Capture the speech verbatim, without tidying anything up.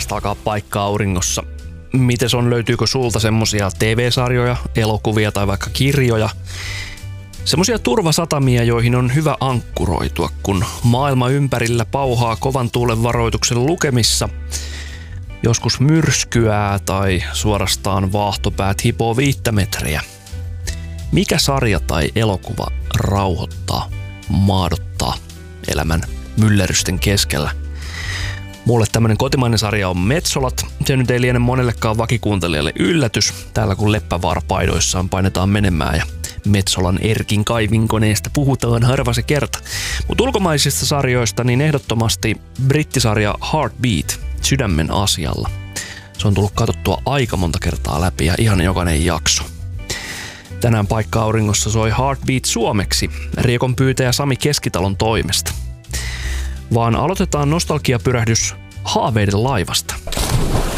tästä alkaa Paikka auringossa. Mites on, löytyykö sulta semmosia T V-sarjoja, elokuvia tai vaikka kirjoja? Semmosia turvasatamia, joihin on hyvä ankkuroitua, kun maailma ympärillä pauhaa kovan tuulen varoituksen lukemissa. Joskus myrskyää tai suorastaan vaahtopäät hipoo viittä metriä. Mikä sarja tai elokuva rauhoittaa, maadottaa elämän myllerrysten keskellä? Mulle tämmönen kotimainen sarja on Metsolat. Se nyt ei liene monellekaan vakikuuntelijalle yllätys. Täällä kun Leppävaara paidoissaan painetaan menemään ja Metsolan Erkin kaivinkoneesta puhutaan harva se kerta. Mutta ulkomaisista sarjoista niin ehdottomasti brittisarja Heartbeat, Sydämen asialla. Se on tullut katsottua aika monta kertaa läpi ja ihan jokainen jakso. Tänään Paikka auringossa soi Heartbeat suomeksi Riekon pyytäjä Sami Keskitalon toimesta. Vaan aloitetaan nostalgiapyrähdys Haaveiden laivasta.